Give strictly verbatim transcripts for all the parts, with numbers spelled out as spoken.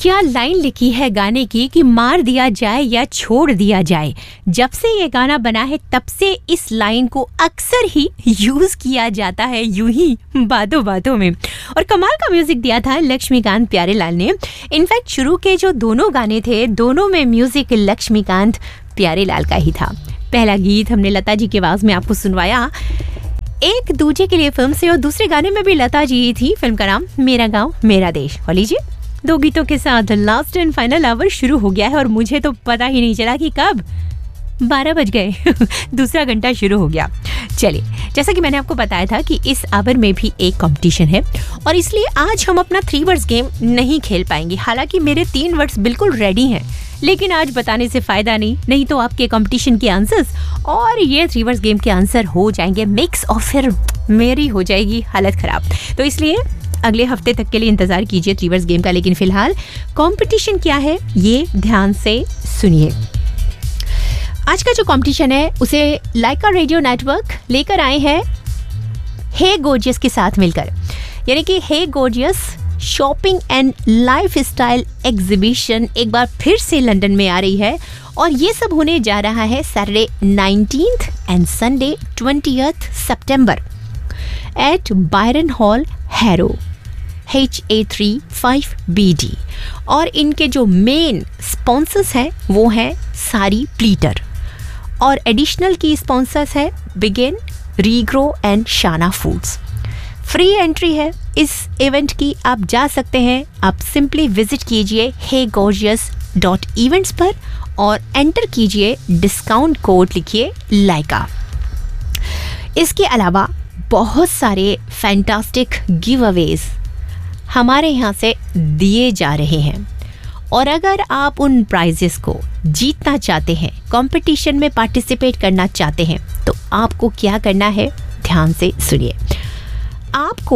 क्या लाइन लिखी है गाने की कि मार दिया जाए या छोड़ दिया जाए। जब से ये गाना बना है तब से इस लाइन को अक्सर ही यूज किया जाता है, यूं ही बातों बातों में। और कमाल का म्यूजिक दिया था लक्ष्मीकांत प्यारेलाल ने। इनफैक्ट शुरू के जो दोनों गाने थे, दोनों में म्यूजिक लक्ष्मीकांत प्यारेलाल का ही था। पहला गीत हमने लता जी की आवाज में आपको सुनवाया एक दूजे के लिए फिल्म से, और दूसरे गाने में भी लता जी ही थी। फिल्म का नाम मेरा गांव मेरा देश। और लीजिए, दो गीतों के साथ लास्ट एंड फाइनल आवर शुरू हो गया है और मुझे तो पता ही नहीं चला कि कब बारह बज गए। दूसरा घंटा शुरू हो गया। चलिए, जैसा कि मैंने आपको बताया था कि इस आवर में भी एक कंपटीशन है और इसलिए आज हम अपना थ्री वर्ड्स गेम नहीं खेल पाएंगे। हालांकि मेरे तीन वर्ड्स बिल्कुल रेडी हैं, लेकिन आज बताने से फायदा नहीं, नहीं तो आपके कंपटीशन के आंसर्स और ये थ्री वर्ड्स गेम के आंसर हो जाएंगे मिक्स और फिर मेरी हो जाएगी हालत खराब। तो इसलिए अगले हफ्ते तक के लिए इंतजार कीजिए थ्री वर्ड्स गेम का। लेकिन फिलहाल कंपटीशन क्या है ये ध्यान से सुनिए। आज का जो कंपटीशन है उसे लाइका रेडियो नेटवर्क लेकर आए हैं हे गॉर्जियस के साथ मिलकर। यानी कि हे gorgeous shopping and life style exhibition एक बार फिर से लंदन में आ रही है और ये सब होने जा रहा है Saturday nineteenth and Sunday twentieth September eight Byron hall harrow H A three five B D. और इनके जो मेन स्पॉन्सर्स हैं वो हैं सारी प्लीटर और एडिशनल की स्पॉन्सर्स है बिगिन, रीग्रो एंड शाना फूड्स। फ्री एंट्री है इस इवेंट की, आप जा सकते हैं। आप सिंपली विजिट कीजिए हे गॉर्जियस डॉट इवेंट्स पर और एंटर कीजिए डिस्काउंट कोड, लिखिए लाइका। इसके अलावा बहुत सारे फैंटास्टिक गिव अवेज हमारे यहाँ से दिए जा रहे हैं और अगर आप उन प्राइजेस को जीतना चाहते हैं, कंपटीशन में पार्टिसिपेट करना चाहते हैं, तो आपको क्या करना है ध्यान से सुनिए। आपको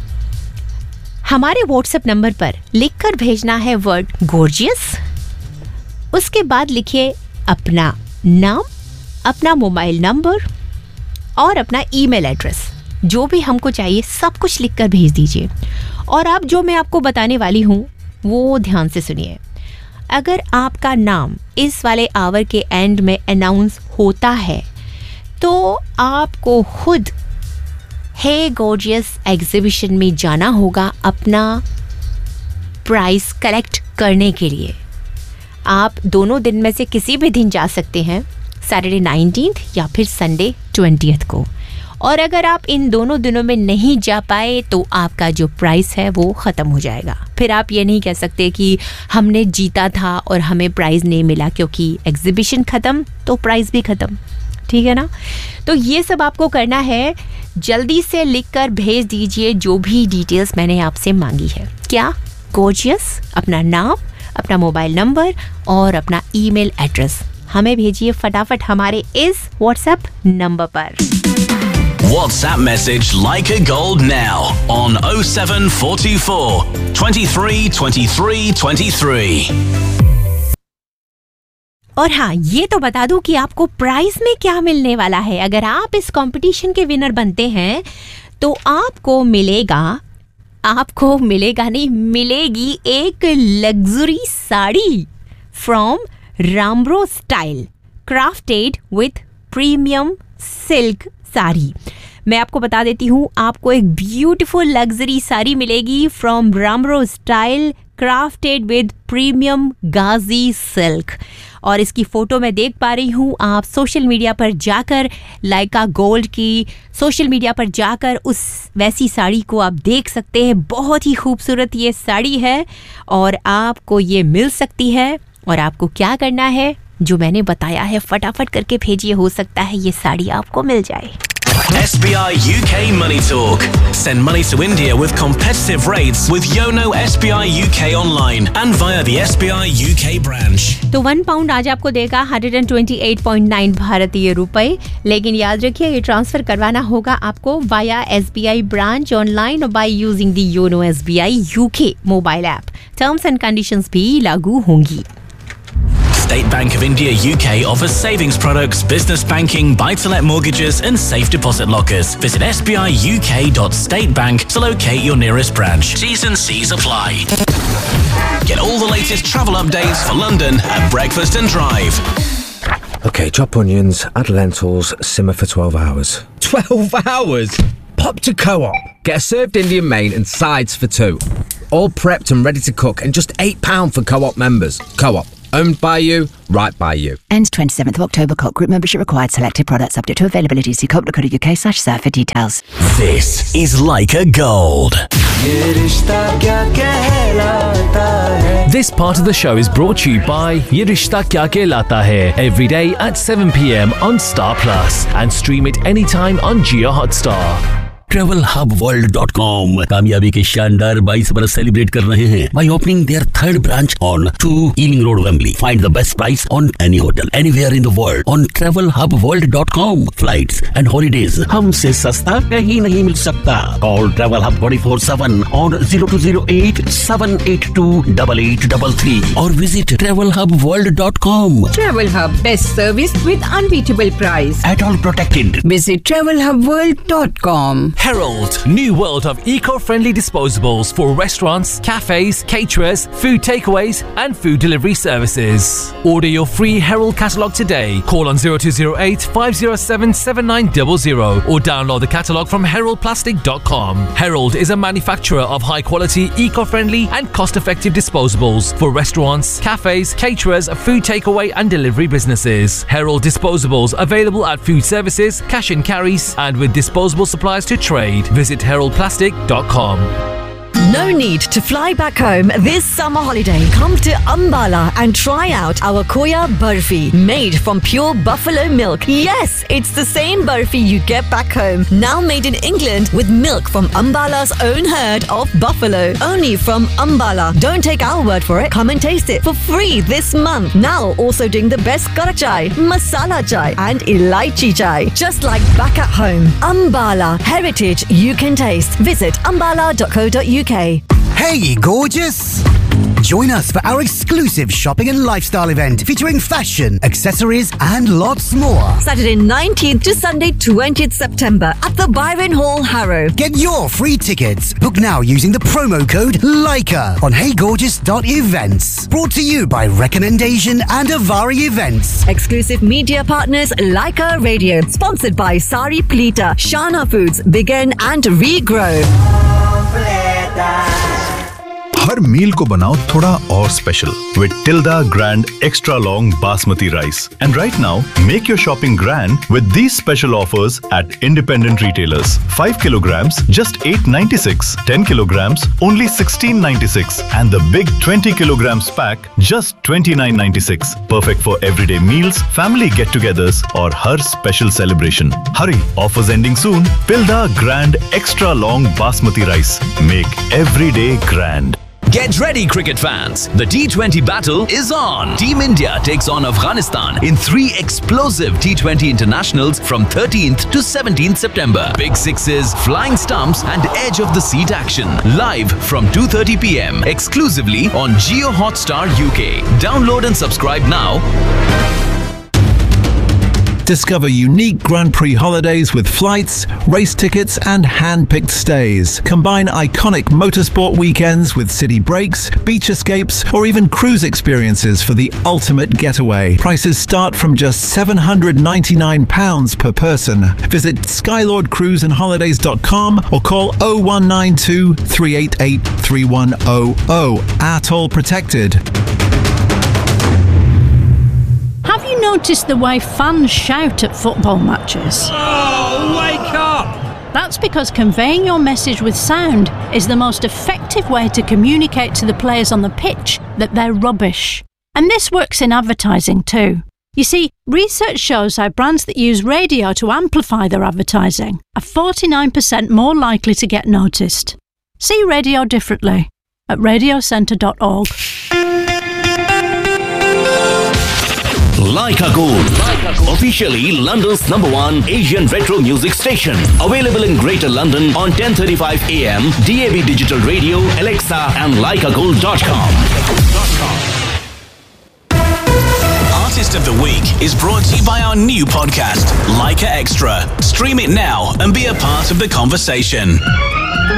हमारे व्हाट्सएप नंबर पर लिखकर भेजना है वर्ड गॉर्जियस। उसके बाद लिखिए अपना नाम, अपना मोबाइल नंबर और अपना ईमेल एड्रेस, जो भी हमको चाहिए सब कुछ लिखकर भेज दीजिए। और अब जो मैं आपको बताने वाली हूँ वो ध्यान से सुनिए। अगर आपका नाम इस वाले आवर के एंड में अनाउंस होता है तो आपको खुद हे गॉर्जियस एग्जीबिशन में जाना होगा अपना प्राइस कलेक्ट करने के लिए। आप दोनों दिन में से किसी भी दिन जा सकते हैं, सैटरडे नाइनटीन्थ या फिर संडे ट्वेंटियथ को। और अगर आप इन दोनों दिनों में नहीं जा पाए तो आपका जो प्राइस है वो ख़त्म हो जाएगा। फिर आप ये नहीं कह सकते कि हमने जीता था और हमें प्राइज़ नहीं मिला, क्योंकि एग्जीबिशन ख़त्म तो प्राइज़ भी ख़त्म। ठीक है ना? तो ये सब आपको करना है, जल्दी से लिखकर भेज दीजिए जो भी डिटेल्स मैंने आपसे मांगी है। क्या? गॉर्जियस, अपना नाम, अपना मोबाइल नंबर और अपना ईमेल एड्रेस हमें भेजिए फटाफट हमारे इस व्हाट्सएप नंबर पर। WhatsApp message Like a Gold now on oh seven four two four, twenty-three twenty-three twenty-three. और हाँ, ये तो बता दूं कि आपको प्राइस में क्या मिलने वाला है। अगर आप इस कंपटीशन के विनर बनते हैं तो आपको मिलेगा आपको मिलेगा नहीं मिलेगी एक luxury sari from रामब्रो style, crafted with premium silk sari. मैं आपको बता देती हूँ, आपको एक ब्यूटीफुल लग्जरी साड़ी मिलेगी from रामब्रो style, crafted with premium Ghazi silk. और इसकी फ़ोटो मैं देख पा रही हूँ। आप सोशल मीडिया पर जाकर, लाइका गोल्ड की सोशल मीडिया पर जाकर उस वैसी साड़ी को आप देख सकते हैं। बहुत ही खूबसूरत ये साड़ी है और आपको ये मिल सकती है। और आपको क्या करना है, जो मैंने बताया है फटाफट करके भेजिए, हो सकता है ये साड़ी आपको मिल जाए। S B I U K Money Talk. Send money to India with competitive rates with Yono S B I U K online and via the S B I U K branch. तो one pound आज आपको देगा एक सौ अट्ठाईस point नौ भारतीय रुपए। लेकिन याद रखिए, ये ट्रांसफर करवाना होगा आपको via S B I branch online और by using the YONO S B I U K mobile app. Terms and conditions भी लागू होंगी। Stay State Bank of India U K offers savings products, business banking, buy-to-let mortgages and safe deposit lockers. Visit s b i u k dot state bank to locate your nearest branch. T's and C's apply. Get all the latest travel updates for London at Breakfast and Drive. Okay, chop onions, add lentils, simmer for twelve hours. twelve hours? Pop to Co-op. Get a served Indian main and sides for two. All prepped and ready to cook and just eight pounds for Co-op members. Co-op. Owned by you, right by you. Ends twenty-seventh of October. Co-op group membership required. Selected products subject to availability. See co op dot co dot u k slash serve for details. This is Leica Gold. This part of the show is brought to you by Ye Rishta Kya Kehlata Hai, every day at seven p m on Star Plus, and stream it anytime on Jio Hotstar. travel hub world dot com कामयाबी के शानदार बाईस बरस celebrate कर रहे हैं by opening their third branch on two Ealing Road, Wembley. Find the best price on any hotel anywhere in the world on travel hub world dot com. Flights and holidays हमसे सस्ता कहीं नहीं मिल सकता. Call Travel Hub twenty-four seven on zero two zero eight seven eight two eight eight three three or visit travel hub world dot com. Travel Hub, best service with unbeatable price. At all protected. Visit travel hub world dot com. Herald, new world of eco-friendly disposables for restaurants, cafes, caterers, food takeaways and food delivery services. Order your free Herald catalogue today. Call on zero two zero eight five zero seven seven nine zero zero or download the catalogue from herald plastic dot com. Herald is a manufacturer of high-quality, eco-friendly and cost-effective disposables for restaurants, cafes, caterers, food takeaway and delivery businesses. Herald disposables available at food services, cash and carries and with disposable supplies to trade. Visit herald plastic dot com. No need to fly back home this summer holiday. Come to Ambala and try out our Koya Burfi, made from pure buffalo milk. Yes, it's the same burfi you get back home, now made in England with milk from Ambala's own herd of buffalo. Only from Ambala. Don't take our word for it. Come and taste it for free this month. Now also doing the best kara chai, masala chai and elaichi chai. Just like back at home. Ambala, heritage you can taste. Visit ambala dot co dot u k. Hey, gorgeous! Join us for our exclusive shopping and lifestyle event featuring fashion, accessories and lots more. Saturday nineteenth to Sunday twentieth September at the Byron Hall, Harrow. Get your free tickets. Book now using the promo code LAICA on hey gorgeous dot events. Brought to you by Recommendation and Avari Events. Exclusive media partners Leica Radio. Sponsored by Sari Plita, Shana Foods, Begin and Regrow. हर मील को बनाओ थोड़ा और special with Tilda Grand Extra Long Basmati Rice. And right now, make your shopping grand with these special offers at independent retailers. five kilograms, just eight ninety-six. ten kilograms, only sixteen ninety-six. And the big twenty kilograms pack, just twenty-nine ninety-six. Perfect for everyday meals, family get-togethers, or her special celebration. Hurry, offers ending soon. Tilda Grand Extra Long Basmati Rice. Make every day grand. Get ready, cricket fans. The T twenty battle is on. Team India takes on Afghanistan in three explosive T twenty internationals from thirteenth to seventeenth September. Big sixes, flying stumps and edge of the seat action. Live from two thirty p m exclusively on Jio Hotstar U K. Download and subscribe now. Discover unique Grand Prix holidays with flights, race tickets and hand-picked stays. Combine iconic motorsport weekends with city breaks, beach escapes or even cruise experiences for the ultimate getaway. Prices start from just seven hundred ninety-nine pounds per person. Visit skylord cruise and holidays dot com or call oh one nine two, three eight eight, three one oh oh. Atoll protected. Have you noticed the way fans shout at football matches? Oh, wake up! That's because conveying your message with sound is the most effective way to communicate to the players on the pitch that they're rubbish. And this works in advertising too. You see, research shows how brands that use radio to amplify their advertising are forty-nine percent more likely to get noticed. See radio differently at radio centre dot org. Leica Gold, officially London's number one Asian retro music station. Available in Greater London on ten thirty-five a m, D A B Digital Radio, Alexa and leica gold dot com. Best of the Week is brought to you by our new podcast, Leica Extra. Stream it now and be a part of the conversation.